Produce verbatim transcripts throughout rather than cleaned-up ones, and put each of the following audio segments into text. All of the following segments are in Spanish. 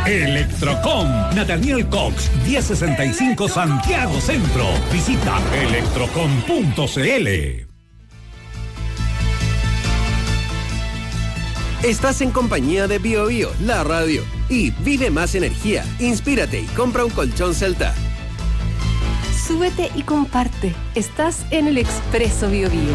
Electrocom, Nathaniel Cox, diez sesenta y cinco Santiago Centro. Visita electrocom punto c l. Estás en compañía de Bio Bio, la radio. Y vive más energía, inspírate y compra un colchón Celta. Súbete y comparte. Estás en el Expreso Bio Bio.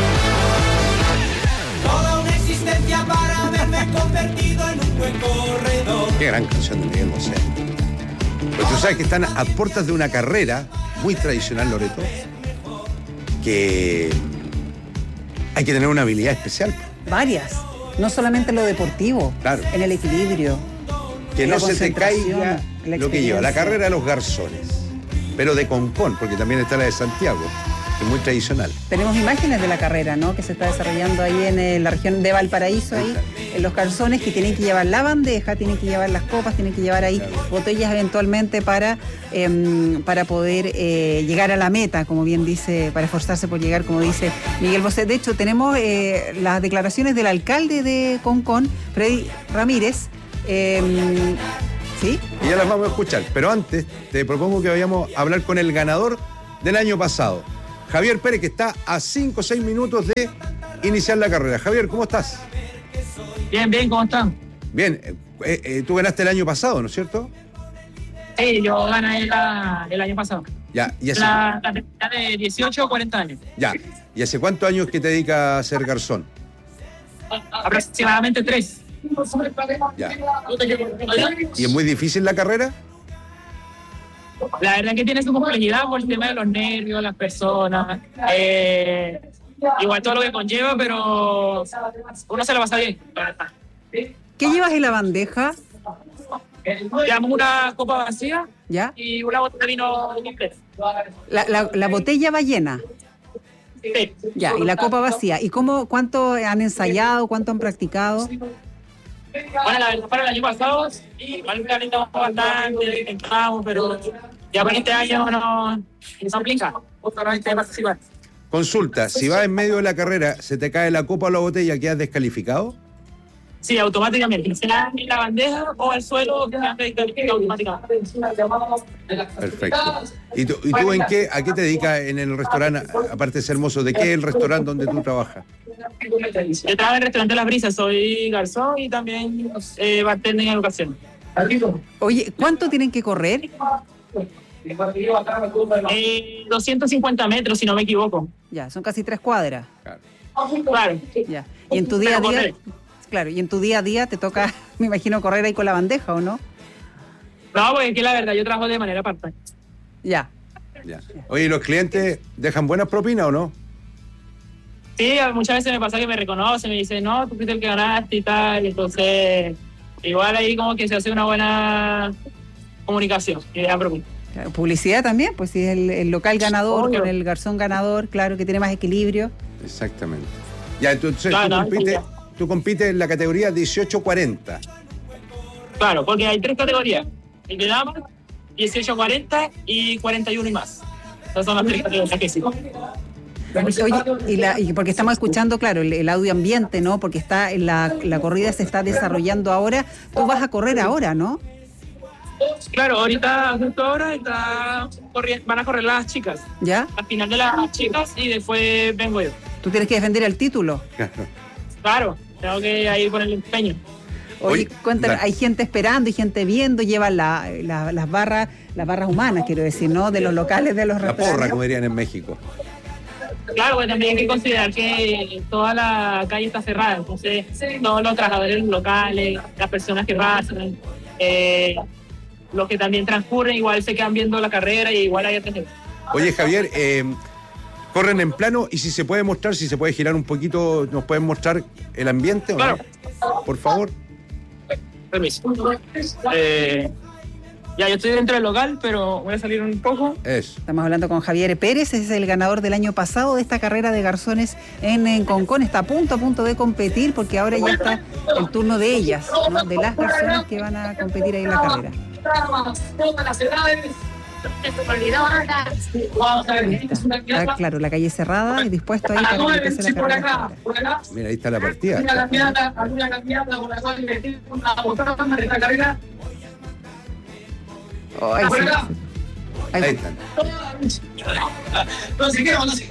Toda una existencia para haberme convertido en un buen corredor. Qué gran canción de Miguel Bosé. Pues tú sabes que están a puertas de una carrera muy tradicional, Loreto, que hay que tener una habilidad especial. Varias. No solamente lo deportivo, claro, en el equilibrio. Que no se te caiga lo que lleva. La carrera de los garzones, pero de Concón, porque también está la de Santiago, que es muy tradicional. Tenemos imágenes de la carrera, ¿no? Que se está desarrollando ahí en eh, la región de Valparaíso, ahí, en los garzones, que tienen que llevar la bandeja, tienen que llevar las copas, tienen que llevar ahí claro. botellas eventualmente para, eh, para poder eh, llegar a la meta, como bien dice, para esforzarse por llegar, como dice Miguel Bosé. De hecho, tenemos eh, las declaraciones del alcalde de Concón, Freddy Ramírez. Eh, ¿Sí? Y ya las vamos a escuchar, pero antes te propongo que vayamos a hablar con el ganador del año pasado, Javier Pérez, que está a cinco o seis minutos de iniciar la carrera. Javier, ¿cómo estás? Bien, bien, ¿cómo están? Bien, eh, eh, tú ganaste el año pasado, ¿no es cierto? Sí, yo gané la, el año pasado. Ya, y hace... La, la temporada de dieciocho a cuarenta años. Ya, ¿y hace cuántos años que te dedicas a ser garzón? Aproximadamente tres. Ya. ¿Y es muy difícil la carrera? La verdad que tiene su complejidad por el tema de los nervios, las personas, eh, igual todo lo que conlleva, pero uno se la pasa bien. ¿Qué llevas en la bandeja? Llevamos una copa vacía. ¿Ya? Y una botella de vino completa. La, la, la botella va llena. Sí. Ya, y la copa vacía. ¿Y cómo, cuánto han ensayado, cuánto han practicado? Bueno, la verdad, para el año pasado, igual calentamos bastante, intentamos, pero ya para este año no, no aplica. Justamente participar. Consulta, si vas en medio de la carrera, ¿se te cae la copa o la botella, quedas descalificado? Sí, automáticamente. Sea en la bandeja o al suelo, quedas descalificado automáticamente. Perfecto. ¿Y tú, y tú en qué, a qué te dedicas en el restaurante, aparte de ser hermoso? ¿De qué es el restaurante donde tú trabajas? Yo trabajo en el restaurante Las Brisas, soy garzón y también eh, bartender en educación. Oye, ¿cuánto tienen que correr? Eh, doscientos cincuenta metros, si no me equivoco. Ya, son casi tres cuadras. Claro. Claro. Ya. Y en tu día a día, claro, y en tu día a día te toca, me imagino, correr ahí con la bandeja, ¿o no? No, porque es que la verdad, yo trabajo de manera part-time. Ya. Ya. Oye, ¿y los clientes dejan buenas propinas o no? Sí, muchas veces me pasa que me reconocen, me dicen, no, tú fuiste el que ganaste y tal, entonces igual ahí como que se hace una buena comunicación y dejan propina. Claro, publicidad también, pues si es el, el local ganador Obvio. Con el garzón ganador, claro que tiene más equilibrio. Exactamente. Ya, entonces Claro, tú, no, compites, no. tú compites en la categoría dieciocho cuarenta. Claro, porque hay tres categorías, el de damas, dieciocho cuarenta y cuarenta y uno y más. Esas son las tres categorías que sí. Oye, y, la, y porque estamos escuchando, claro, el, el audio ambiente, ¿no? Porque está la, la corrida se está desarrollando ahora. Tú vas a correr ahora, ¿no? Claro, ahorita, justo ahora, está corriendo, van a correr las chicas. ¿Ya? Al final de las chicas y después vengo yo. Tú tienes que defender el título. Claro, tengo que ir por el empeño. Oye, Oye, cuéntame, la- hay gente esperando, hay gente viendo, llevan la, la- las barras, las barras humanas, quiero decir, ¿no? De los locales, de los La restaurantes. porra, como dirían en México. Claro, pues también hay que considerar que toda la calle está cerrada, entonces todos los trabajadores locales, las personas que pasan, eh, los que también transcurren, igual se quedan viendo la carrera y igual hay atención. Oye, Javier, eh, corren en plano y si se puede mostrar, si se puede girar un poquito, ¿nos pueden mostrar el ambiente? ¿O Claro. no? Por favor. Permiso. Eh, ya, yo estoy dentro del local, pero voy a salir un poco. Eso. Estamos hablando con Javier Pérez, es el ganador del año pasado de esta carrera de garzones en, en Concón. Está a punto, a punto de competir porque ahora ya está el turno de ellas, ¿no? De las garzones que van a competir ahí en la carrera. Todas las edades. Está, claro, la calle cerrada y dispuesto ahí para que empiece la carrera. Mira, ahí está la partida. Una candidata, alguna candidata con la cual invertir una votante de esta carrera. Oh, ahí sí. Ahí, Ahí están. No sé qué, no sé.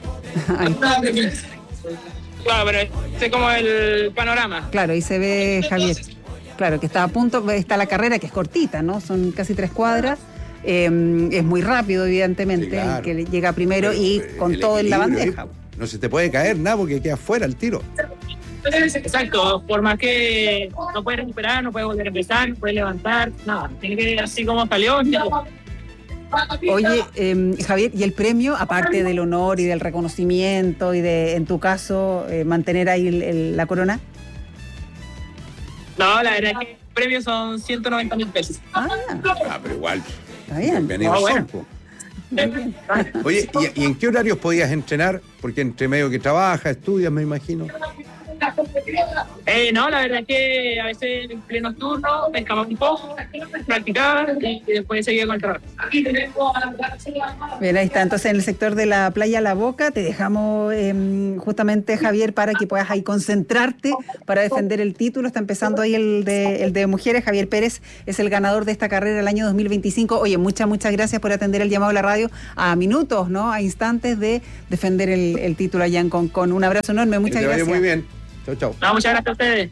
Claro, pero este es como el panorama. Claro, ahí se ve Javier. Claro, que está a punto, está la carrera que es cortita, ¿no? Son casi tres cuadras. Eh, es muy rápido, evidentemente, sí, claro. El que llega primero pero, y con todo en la bandeja. No se te puede caer nada porque queda fuera el tiro. Exacto, por más que no puede recuperar, no puede volver a empezar, no puede levantar, nada, tiene que ir así como salió. Oye, eh, Javier, ¿y el premio, aparte del honor y del reconocimiento y de, en tu caso, eh, mantener ahí el, el, la corona? No, la verdad es que el premio son ciento noventa mil pesos. Ah, ah, pero igual. Está bien. Bienvenido, oh, bueno. Oye, ¿y, ¿y en qué horarios podías entrenar? Porque entre medio que trabajas, estudias, me imagino. Eh, no, la verdad es que a veces en plenos turnos me escapaba un poco, practicaba y después seguía con el trabajo. Bien, ahí está. Entonces, en el sector de la playa La Boca, te dejamos eh, justamente, Javier, para que puedas ahí concentrarte para defender el título. Está empezando ahí el de, el de mujeres. Javier Pérez es el ganador de esta carrera el año dos mil veinticinco. Oye, muchas, muchas gracias por atender el llamado a la radio a minutos, ¿no? A instantes de defender el, el título allá en Concón. Un abrazo enorme, muchas que te gracias. Vaya muy bien. Chau, chau. No, muchas gracias a ustedes.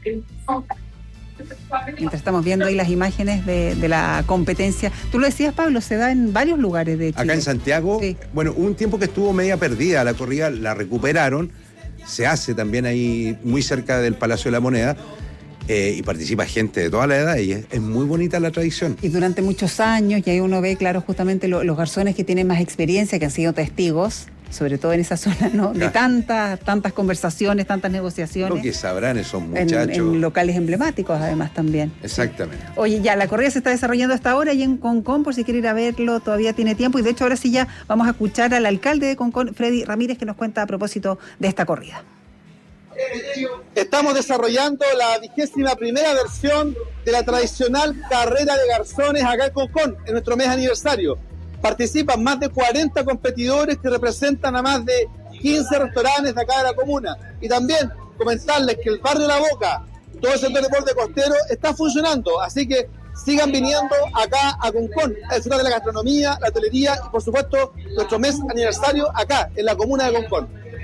Mientras estamos viendo ahí las imágenes de, de la competencia. Tú lo decías, Pablo, se da en varios lugares de Chile. Acá en Santiago, sí. Bueno, hubo un tiempo que estuvo media perdida la corrida, la recuperaron, se hace también ahí muy cerca del Palacio de la Moneda, eh, y participa gente de toda la edad y es, es muy bonita la tradición. Y durante muchos años, y ahí uno ve, claro, justamente lo, los garzones que tienen más experiencia, que han sido testigos, sobre todo en esa zona, ¿no? De tantas, tantas conversaciones, tantas negociaciones. Lo que sabrán esos muchachos. En, en locales emblemáticos, además, también. Exactamente. Oye, ya, la corrida se está desarrollando hasta ahora y en Concón, por si quiere ir a verlo, todavía tiene tiempo. Y de hecho, ahora sí ya vamos a escuchar al alcalde de Concón, Freddy Ramírez, que nos cuenta a propósito de esta corrida. Estamos desarrollando la vigésima primera versión de la tradicional carrera de garzones acá en Concón, en nuestro mes aniversario. Participan más de cuarenta competidores que representan a más de quince restaurantes de acá de la comuna. Y también comentarles que el barrio La Boca, todo el sector de deporte costero, está funcionando. Así que sigan viniendo acá a Concón a disfrutar de la gastronomía, la hotelería y, por supuesto, nuestro mes aniversario acá, en la comuna de Concón.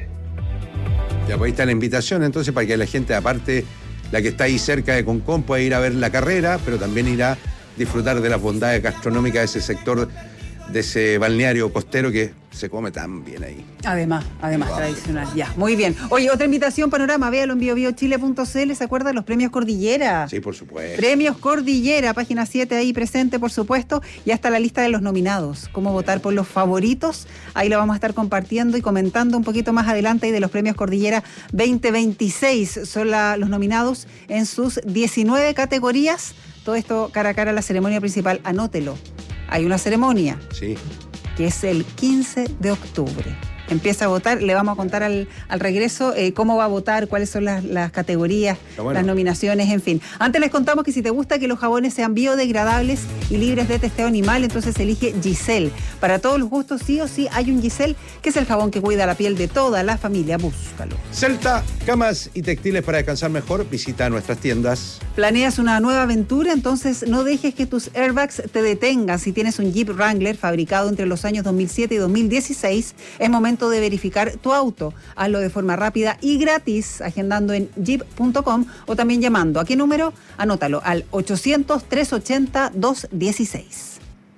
Ya, pues ahí está la invitación, entonces, para que la gente, aparte, la que está ahí cerca de Concón, pueda ir a ver la carrera, pero también irá a disfrutar de las bondades gastronómicas de ese sector, de ese balneario costero que se come tan bien ahí. Además, además, wow. Tradicional, ya, muy bien. Oye, otra invitación, Panorama, véalo en bio bio chile punto c l, ¿se acuerdan? Los premios Cordillera. Sí, por supuesto. Premios Cordillera, página siete ahí presente, por supuesto, y hasta la lista de los nominados. Cómo votar por los favoritos, ahí lo vamos a estar compartiendo y comentando un poquito más adelante, y de los premios Cordillera veinte veintiséis son la, los nominados en sus diecinueve categorías. Todo esto cara a cara a la ceremonia principal, anótelo. Hay una ceremonia, sí, que es el quince de octubre. Empieza a votar, le vamos a contar al, al regreso eh, cómo va a votar, cuáles son las, las categorías, bueno. Las nominaciones, en fin. Antes les contamos que si te gusta que los jabones sean biodegradables y libres de testeo animal, entonces elige Giselle. Para todos los gustos, sí o sí, hay un Giselle, que es el jabón que cuida la piel de toda la familia. Búscalo. Celta, camas y textiles para descansar mejor. Visita nuestras tiendas. ¿Planeas una nueva aventura? Entonces no dejes que tus airbags te detengan. Si tienes un Jeep Wrangler fabricado entre los años dos mil siete y dos mil dieciséis, es momento de verificar tu auto. Hazlo de forma rápida y gratis, agendando en jeep punto com o también llamando. ¿A qué número? Anótalo, al ochocientos, trescientos ochenta, doscientos dieciséis.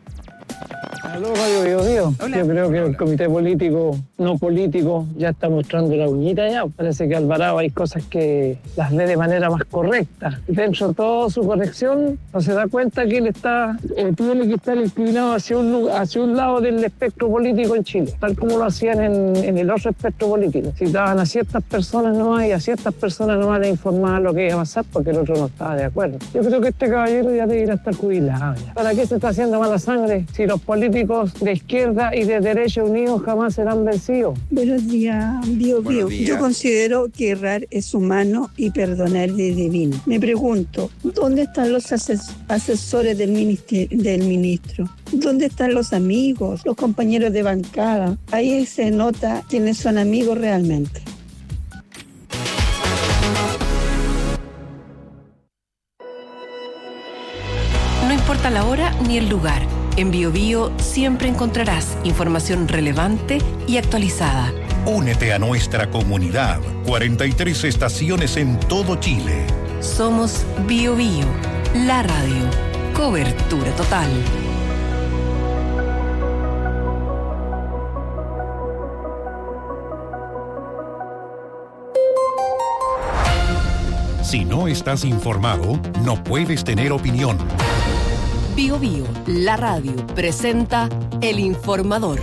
Aló, Radio Bio Bio. Yo creo que el comité político, no político, ya está mostrando la uñita ya. Parece que Alvarado hay cosas que las ve de manera más correcta. Dentro de toda su corrección, no se da cuenta que él está, eh, tiene que estar inclinado hacia un, hacia un lado del espectro político en Chile, tal como lo hacían en, en el otro espectro político. Citaban a ciertas personas nomás y a ciertas personas nomás le informaban lo que iba a pasar porque el otro no estaba de acuerdo. Yo creo que este caballero ya debería estar jubilado ya. ¿Para qué se está haciendo mala sangre si los políticos de izquierda y de derecha unidos jamás serán vencidos? Buenos días, Bio Bio. Yo considero que errar es humano y perdonar es divino. Me pregunto, ¿dónde están los ases- asesores del, minister- del ministro? ¿Dónde están los amigos, los compañeros de bancada? Ahí se nota quiénes son amigos realmente. No importa la hora ni el lugar. En BioBio siempre encontrarás información relevante y actualizada. Únete a nuestra comunidad. cuarenta y tres estaciones en todo Chile. Somos BioBio, la radio. Cobertura total. Si no estás informado, no puedes tener opinión. BioBio, la radio, presenta El Informador.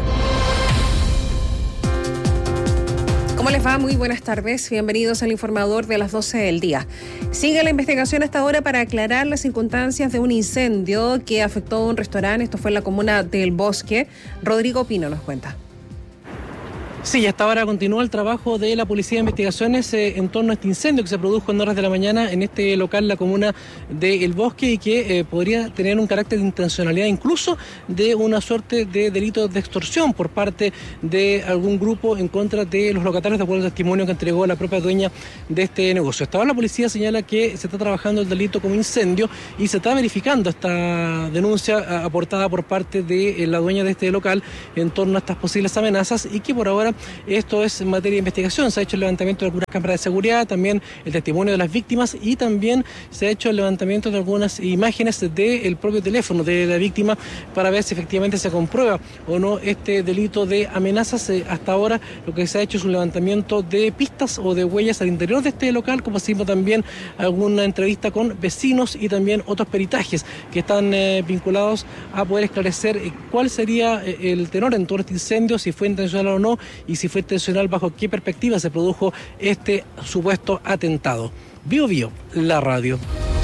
¿Cómo les va? Muy buenas tardes. Bienvenidos al Informador de las doce del día. Sigue la investigación hasta ahora para aclarar las circunstancias de un incendio que afectó a un restaurante. Esto fue en la comuna del Bosque. Rodrigo Pino nos cuenta. Sí, hasta ahora continúa el trabajo de la Policía de Investigaciones eh, en torno a este incendio que se produjo en horas de la mañana en este local, la comuna de El Bosque, y que eh, podría tener un carácter de intencionalidad, incluso de una suerte de delito de extorsión por parte de algún grupo en contra de los locatarios, de acuerdo al testimonio que entregó la propia dueña de este negocio. Hasta ahora la policía señala que se está trabajando el delito como incendio y se está verificando esta denuncia aportada por parte de la dueña de este local en torno a estas posibles amenazas, y que por ahora esto es en materia de investigación. Se ha hecho el levantamiento de algunas cámaras de seguridad, también el testimonio de las víctimas, y también se ha hecho el levantamiento de algunas imágenes del propio teléfono de la víctima para ver si efectivamente se comprueba o no este delito de amenazas. Hasta ahora lo que se ha hecho es un levantamiento de pistas o de huellas al interior de este local, como así también alguna entrevista con vecinos y también otros peritajes que están eh, vinculados a poder esclarecer eh, cuál sería eh, el tenor en todo este incendio, si fue intencional o no, y si fue intencional, bajo qué perspectiva se produjo este supuesto atentado. Bio Bio, la radio.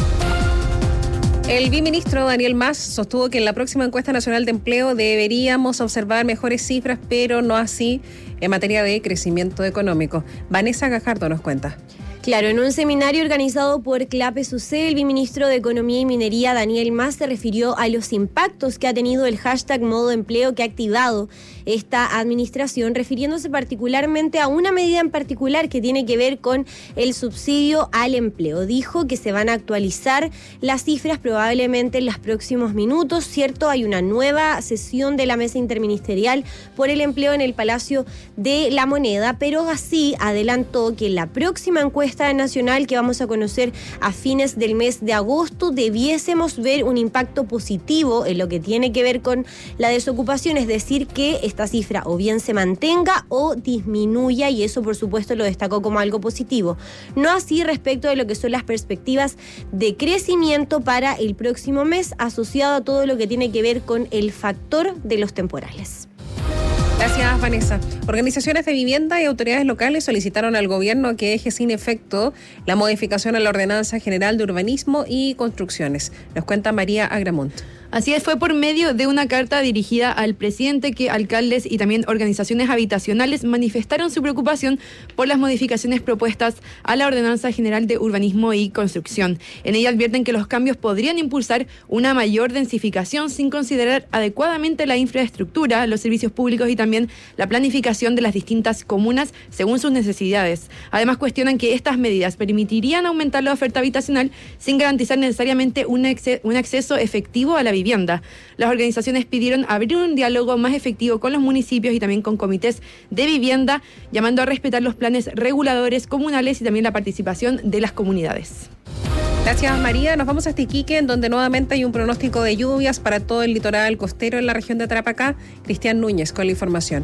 El viceministro Daniel Mas sostuvo que en la próxima encuesta nacional de empleo deberíamos observar mejores cifras, pero no así en materia de crecimiento económico. Vanessa Gajardo nos cuenta. Claro, en un seminario organizado por CLAPES-U C, el viceministro de Economía y Minería, Daniel Mas, se refirió a los impactos que ha tenido el hashtag modo empleo que ha activado esta administración, refiriéndose particularmente a una medida en particular que tiene que ver con el subsidio al empleo. Dijo que se van a actualizar las cifras probablemente en los próximos minutos, ¿cierto? Hay una nueva sesión de la mesa interministerial por el empleo en el Palacio de la Moneda, pero así adelantó que en la próxima encuesta nacional que vamos a conocer a fines del mes de agosto debiésemos ver un impacto positivo en lo que tiene que ver con la desocupación, es decir, que esta cifra o bien se mantenga o disminuya, y eso por supuesto lo destacó como algo positivo. No así respecto de lo que son las perspectivas de crecimiento para el próximo mes, asociado a todo lo que tiene que ver con el factor de los temporales. Gracias, Vanessa. Organizaciones de vivienda y autoridades locales solicitaron al gobierno que deje sin efecto la modificación a la Ordenanza General de Urbanismo y Construcciones. Nos cuenta María Agramunt. Así es, fue por medio de una carta dirigida al presidente que alcaldes y también organizaciones habitacionales manifestaron su preocupación por las modificaciones propuestas a la Ordenanza General de Urbanismo y Construcción. En ella advierten que los cambios podrían impulsar una mayor densificación sin considerar adecuadamente la infraestructura, los servicios públicos y también la planificación de las distintas comunas según sus necesidades. Además, cuestionan que estas medidas permitirían aumentar la oferta habitacional sin garantizar necesariamente un, ex- un acceso efectivo a la vivienda. Vivienda. Las organizaciones pidieron abrir un diálogo más efectivo con los municipios y también con comités de vivienda, llamando a respetar los planes reguladores comunales y también la participación de las comunidades. Gracias, María. Nos vamos hasta Iquique, en donde nuevamente hay un pronóstico de lluvias para todo el litoral costero en la región de Tarapacá. Cristian Núñez con la información.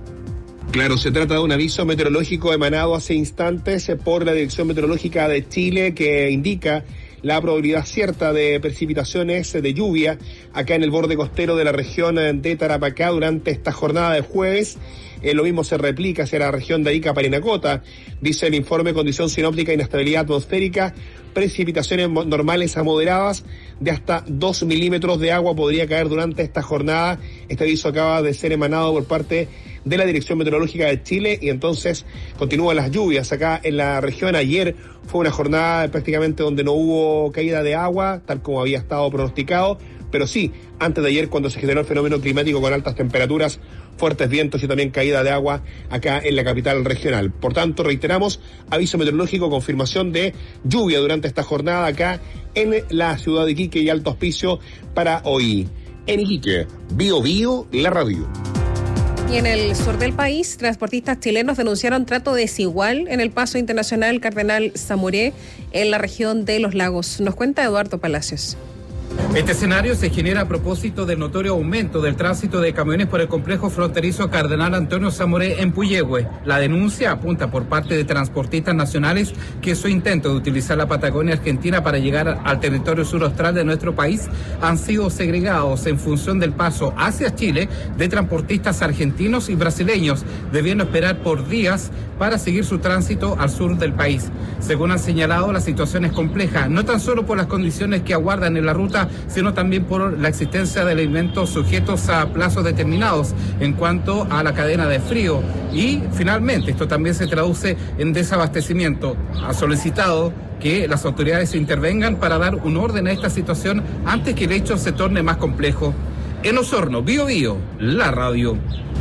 Claro, se trata de un aviso meteorológico emanado hace instantes por la Dirección Meteorológica de Chile, que indica la probabilidad cierta de precipitaciones de lluvia acá en el borde costero de la región de Tarapacá durante esta jornada de jueves. Eh, lo mismo se replica hacia la región de Ica, Parinacota. Dice el informe Condición Sinóptica e Inestabilidad Atmosférica, precipitaciones normales a moderadas de hasta dos milímetros de agua podría caer durante esta jornada. Este aviso acaba de ser emanado por parte de la Dirección Meteorológica de Chile, y entonces continúan las lluvias acá en la región. Ayer fue una jornada prácticamente donde no hubo caída de agua, tal como había estado pronosticado, pero sí, antes de ayer, cuando se generó el fenómeno climático con altas temperaturas, fuertes vientos y también caída de agua acá en la capital regional. Por tanto, reiteramos, aviso meteorológico, confirmación de lluvia durante esta jornada acá en la ciudad de Iquique y Alto Hospicio para hoy. En Iquique, Bio Bio, la radio. Y en el sur del país, transportistas chilenos denunciaron trato desigual en el paso internacional Cardenal Zamoré en la región de Los Lagos. Nos cuenta Eduardo Palacios. Este escenario se genera a propósito del notorio aumento del tránsito de camiones por el complejo fronterizo Cardenal Antonio Zamoré en Puyehue. La denuncia apunta por parte de transportistas nacionales que su intento de utilizar la Patagonia Argentina para llegar al territorio suraustral de nuestro país han sido segregados en función del paso hacia Chile de transportistas argentinos y brasileños, debiendo esperar por días para seguir su tránsito al sur del país. Según han señalado, la situación es compleja, no tan solo por las condiciones que aguardan en la ruta, sino también por la existencia de alimentos sujetos a plazos determinados en cuanto a la cadena de frío. Y finalmente esto también se traduce en desabastecimiento. Ha solicitado que las autoridades intervengan para dar un orden a esta situación antes que el hecho se torne más complejo. En Osorno, Bio Bio, la radio.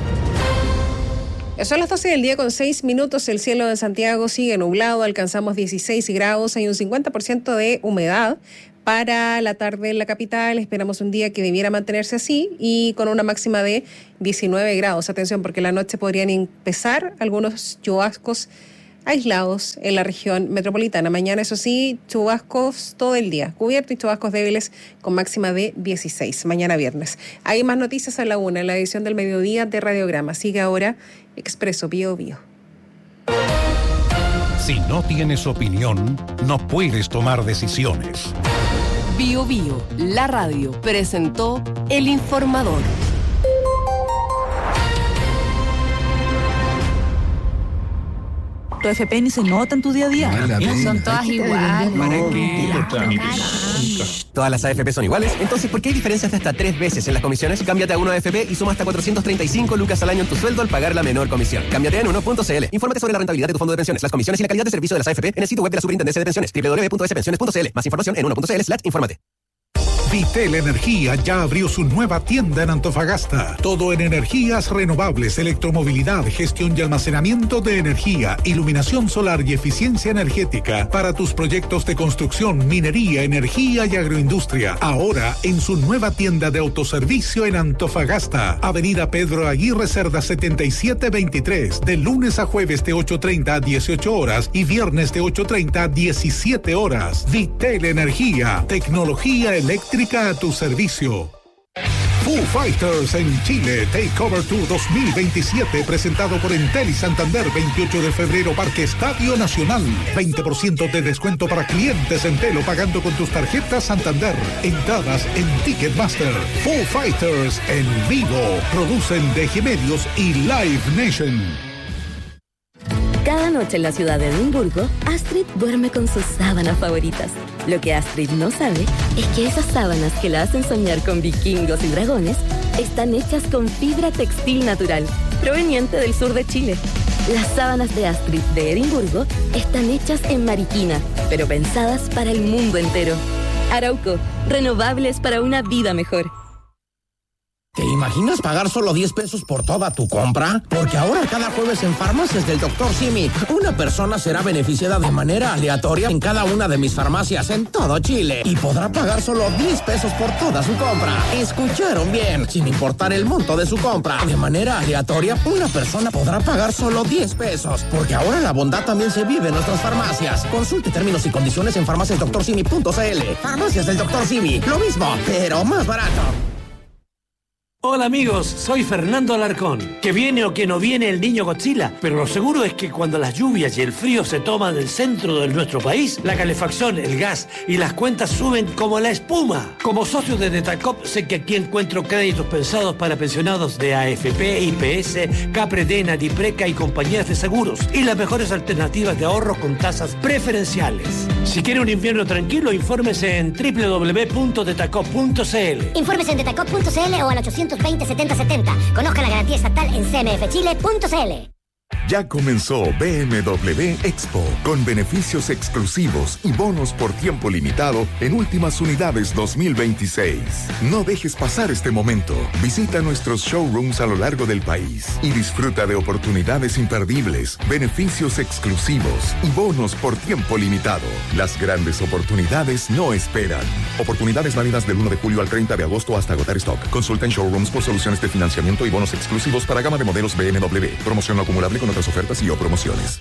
Son las doce del día con seis minutos. El cielo de Santiago sigue nublado, alcanzamos dieciséis grados, hay un cincuenta por ciento de humedad. Para la tarde en la capital esperamos un día que debiera mantenerse así y con una máxima de diecinueve grados. Atención, porque la noche podrían empezar algunos chubascos aislados en la región metropolitana. Mañana, eso sí, chubascos todo el día, cubierto y chubascos débiles con máxima de dieciséis, mañana viernes. Hay más noticias a la una en la edición del mediodía de Radiograma. Sigue ahora Expreso Bio Bio. Si no tienes opinión, no puedes tomar decisiones. Bio Bio, la radio, presentó El Informador. Tu F P ni se nota en tu día a día. Son todas iguales. Todas las A F P son iguales, entonces ¿por qué hay diferencias de hasta tres veces en las comisiones? Cámbiate a uno A F P y suma hasta cuatrocientos treinta y cinco lucas al año en tu sueldo al pagar la menor comisión. Cámbiate en uno punto c l. Infórmate sobre la rentabilidad de tu fondo de pensiones, las comisiones y la calidad de servicio de las A F P en el sitio web de la Superintendencia de Pensiones, doble u doble u doble u punto s pensiones punto c l. Más información en uno punto c l slash infórmate. Vitel Energía ya abrió su nueva tienda en Antofagasta. Todo en energías renovables, electromovilidad, gestión y almacenamiento de energía, iluminación solar y eficiencia energética para tus proyectos de construcción, minería, energía y agroindustria. Ahora en su nueva tienda de autoservicio en Antofagasta. Avenida Pedro Aguirre Cerda setenta y siete veintitrés. De lunes a jueves de ocho treinta a dieciocho horas y viernes de ocho treinta a diecisiete horas. Vitel Energía. Tecnología eléctrica a tu servicio. Foo Fighters en Chile, Takeover Tour dos mil veintisiete, presentado por Entel y Santander, veintiocho de febrero, Parque Estadio Nacional. veinte por ciento de descuento para clientes Entel o pagando con tus tarjetas Santander. Entradas en Ticketmaster. Foo Fighters en vivo. Producen D G Medios y Live Nation. Cada noche en la ciudad de Edimburgo, Astrid duerme con sus sábanas favoritas. Lo que Astrid no sabe es que esas sábanas que la hacen soñar con vikingos y dragones están hechas con fibra textil natural, proveniente del sur de Chile. Las sábanas de Astrid de Edimburgo están hechas en Mariquina, pero pensadas para el mundo entero. Arauco, renovables para una vida mejor. ¿Te imaginas pagar solo diez pesos por toda tu compra? Porque ahora cada jueves en Farmacias del doctor Simi, una persona será beneficiada de manera aleatoria en cada una de mis farmacias en todo Chile y podrá pagar solo diez pesos por toda su compra. ¿Escucharon bien? Sin importar el monto de su compra. De manera aleatoria, una persona podrá pagar solo diez pesos. Porque ahora la bondad también se vive en nuestras farmacias. Consulte términos y condiciones en farmacias doctor simi punto c l. Farmacias del doctor Simi, lo mismo, pero más barato. Hola amigos, soy Fernando Alarcón. Que viene o que no viene el niño Godzilla, pero lo seguro es que cuando las lluvias y el frío se toman el centro de nuestro país, la calefacción, el gas y las cuentas suben como la espuma. Como socio de Detacop, sé que aquí encuentro créditos pensados para pensionados de A F P, I P S, Capredena, Dipreca y compañías de seguros y las mejores alternativas de ahorro con tasas preferenciales. Si quiere un invierno tranquilo, infórmese en doble u doble u doble u punto detacop punto c l. Infórmese en detacop punto c l o al ochocientos veinte setenta setenta. Conozca la garantía estatal en c m f chile punto c l. Ya comenzó B M W Expo, con beneficios exclusivos y bonos por tiempo limitado en últimas unidades dos mil veintiséis. No dejes pasar este momento. Visita nuestros showrooms a lo largo del país y disfruta de oportunidades imperdibles, beneficios exclusivos y bonos por tiempo limitado. Las grandes oportunidades no esperan. Oportunidades válidas del uno de julio al treinta de agosto hasta agotar stock. Consulta en showrooms por soluciones de financiamiento y bonos exclusivos para gama de modelos B M W. Promoción no acumulable con otras ofertas y o promociones.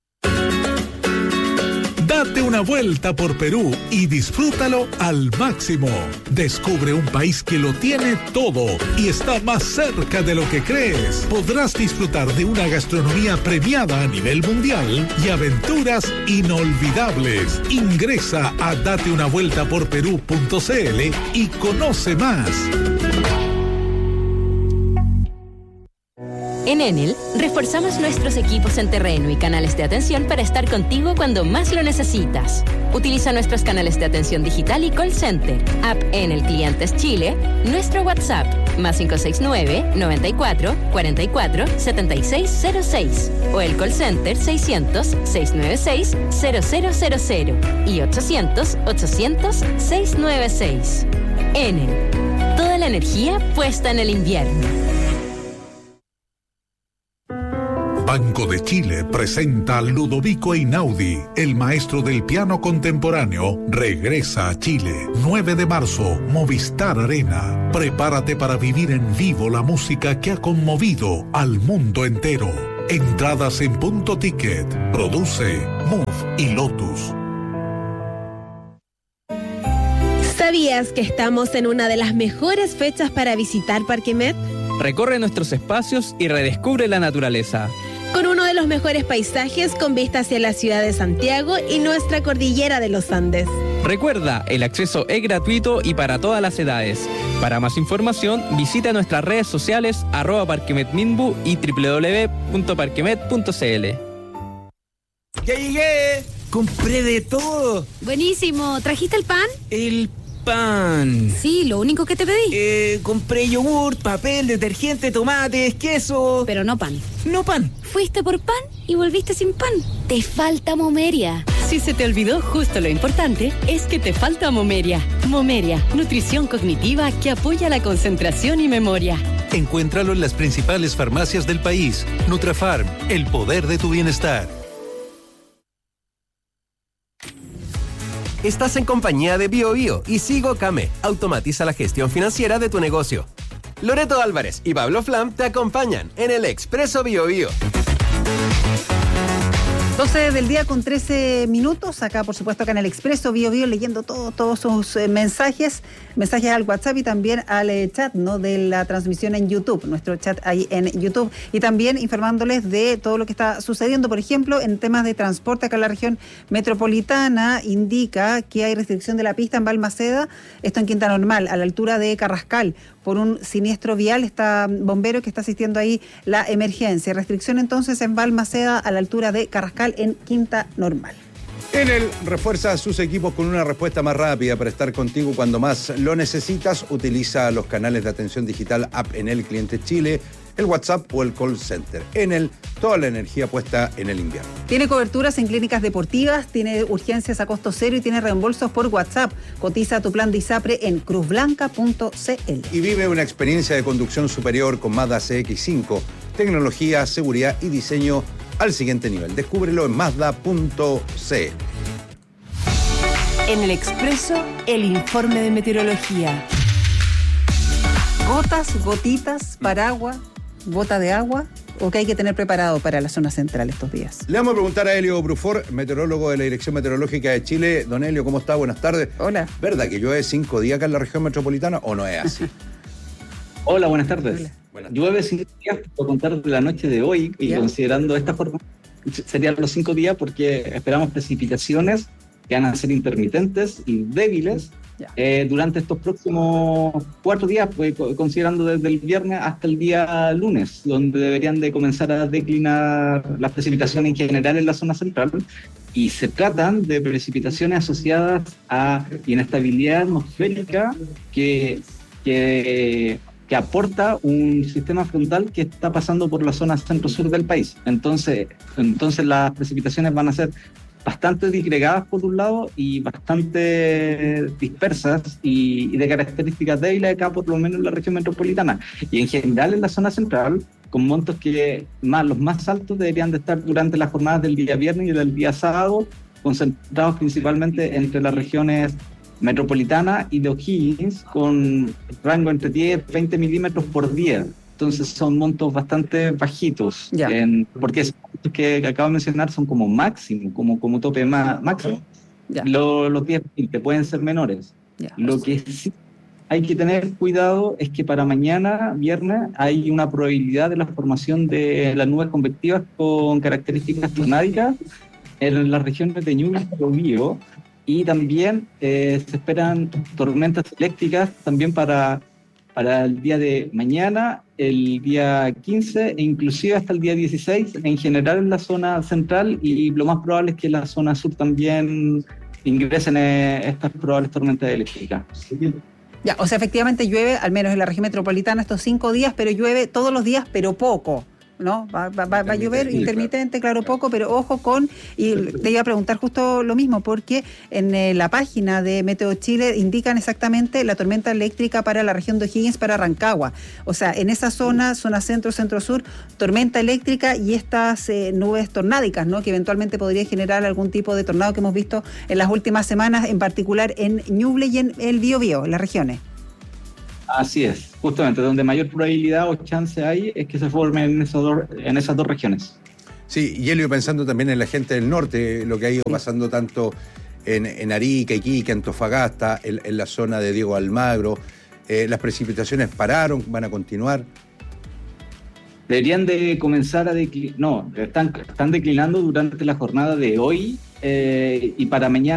Date una vuelta por Perú y disfrútalo al máximo. Descubre un país que lo tiene todo y está más cerca de lo que crees. Podrás disfrutar de una gastronomía premiada a nivel mundial y aventuras inolvidables. Ingresa a date una vuelta por perú punto c l y conoce más. En Enel, reforzamos nuestros equipos en terreno y canales de atención para estar contigo cuando más lo necesitas. Utiliza nuestros canales de atención digital y call center, app Enel Clientes Chile, nuestro WhatsApp, más cinco seis nueve, noventa y cuatro, cuarenta y cuatro, setenta y seis cero seis, o el call center seiscientos, seiscientos noventa y seis, cero cero cero cero y ochocientos, ochocientos, seiscientos noventa y seis. Enel, toda la energía puesta en el invierno. Banco de Chile presenta a Ludovico Einaudi, el maestro del piano contemporáneo, regresa a Chile. nueve de marzo, Movistar Arena. Prepárate para vivir en vivo la música que ha conmovido al mundo entero. Entradas en Punto Ticket. Produce Move y Lotus. ¿Sabías que estamos en una de las mejores fechas para visitar Parque Met? Recorre nuestros espacios y redescubre la naturaleza. Con uno de los mejores paisajes con vista hacia la ciudad de Santiago y nuestra cordillera de los Andes. Recuerda, el acceso es gratuito y para todas las edades. Para más información, visita nuestras redes sociales arroba parquemetminbu y doble u doble u doble u punto parquemet punto c l. ¡Ya llegué! ¡Compré de todo! Buenísimo. ¿Trajiste el pan? El pan. Sí, lo único que te pedí. Eh, compré yogur, papel, detergente, tomates, queso. Pero no pan. No pan. Fuiste por pan y volviste sin pan. Te falta Momeria. Si se te olvidó justo lo importante, es que te falta Momeria. Momeria, nutrición cognitiva que apoya la concentración y memoria. Encuéntralo en las principales farmacias del país. Nutrafarm, el poder de tu bienestar. Estás en compañía de BioBio y Sigo Came. Automatiza la gestión financiera de tu negocio. Loreto Álvarez y Pablo Flam te acompañan en el Expreso BioBio. doce del día con trece minutos, acá por supuesto acá en el Expreso Bio Bio, leyendo todo, todos sus eh, mensajes, mensajes al WhatsApp y también al eh, chat, ¿no?, de la transmisión en YouTube, nuestro chat ahí en YouTube, y también informándoles de todo lo que está sucediendo, por ejemplo, en temas de transporte acá en la región metropolitana. Indica que hay restricción de la pista en Balmaceda, esto en Quinta Normal, a la altura de Carrascal, por un siniestro vial. Está bombero que está asistiendo ahí la emergencia. Restricción entonces en Balmaceda a la altura de Carrascal en Quinta Normal. Enel refuerza a sus equipos con una respuesta más rápida para estar contigo cuando más lo necesitas. Utiliza los canales de atención digital App Enel Clientes Chile, el WhatsApp o el call center. Enel, toda la energía puesta en el invierno. Tiene coberturas en clínicas deportivas, tiene urgencias a costo cero y tiene reembolsos por WhatsApp. Cotiza tu plan de ISAPRE en cruz blanca punto c l. Y vive una experiencia de conducción superior con Mazda C X cinco. Tecnología, seguridad y diseño al siguiente nivel. Descúbrelo en mazda punto c l. En el Expreso, el informe de meteorología. Gotas, gotitas, paraguas, gota de agua, o que hay que tener preparado para la zona central estos días. Le vamos a preguntar a Helio Brufor, meteorólogo de la Dirección Meteorológica de Chile. Don Helio, ¿cómo está? Buenas tardes. Hola. ¿Verdad que llueve cinco días acá en la región metropolitana o no es así? Hola, buenas tardes. Hola. Buenas tardes. Llueve cinco días, por contar de la noche de hoy, y ¿ya? Considerando esta forma, serían los cinco días porque esperamos precipitaciones que van a ser intermitentes y débiles eh, durante estos próximos cuatro días, pues, considerando desde el viernes hasta el día lunes, donde deberían de comenzar a declinar las precipitaciones en general en la zona central, y se tratan de precipitaciones asociadas a inestabilidad atmosférica que, que que aporta un sistema frontal que está pasando por la zona centro-sur del país. Entonces, entonces las precipitaciones van a ser bastante disgregadas por un lado y bastante dispersas y, y de características débiles acá, por lo menos en la región metropolitana. Y en general en la zona central, con montos que más, los más altos deberían de estar durante las jornadas del día viernes y del día sábado, concentrados principalmente entre las regiones metropolitana y de O'Higgins, con rango entre diez y veinte milímetros por día. Entonces son montos bastante bajitos, en, porque esos montos que acabo de mencionar son como máximo, como, como tope má, máximo. Lo, los diez veinte pueden ser menores. Ya. Lo que sí hay que tener cuidado es que para mañana, viernes, hay una probabilidad de la formación de las nubes convectivas con características tornádicas en las regiones de Ñuble y Biobío. Y también eh, se esperan tormentas eléctricas también para, para el día de mañana, el día quince e inclusive hasta el día dieciséis, en general en la zona central, y lo más probable es que en la zona sur también ingresen eh, estas probables tormentas eléctricas. Ya, o sea, efectivamente llueve, al menos en la región metropolitana, estos cinco días, pero llueve todos los días, pero poco. ¿No? Va, va, va a llover intermitente, claro, poco, pero ojo con, y te iba a preguntar justo lo mismo, porque en eh, la página de Meteo Chile indican exactamente la tormenta eléctrica para la región de O'Higgins, para Rancagua. O sea, en esa zona, zona centro, centro-sur, tormenta eléctrica y estas eh, nubes tornádicas, ¿no? Que eventualmente podría generar algún tipo de tornado que hemos visto en las últimas semanas, en particular en Ñuble y en el Biobío, en las regiones. Así es, justamente donde mayor probabilidad o chance hay es que se formen en, esos dos, en esas dos regiones. Sí, y Elio, pensando también en la gente del norte, lo que ha ido pasando tanto en, en Arica, Iquique, Antofagasta, en, en la zona de Diego Almagro, eh, las precipitaciones pararon, van a continuar. Deberían de comenzar a declinar, no, están, están declinando durante la jornada de hoy eh, y para mañana.